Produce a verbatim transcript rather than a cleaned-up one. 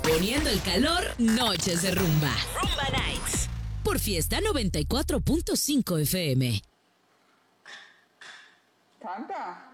Poniendo el calor, noches de rumba. Rumba Nights. Por Fiesta noventa y cuatro punto cinco F M. Canta.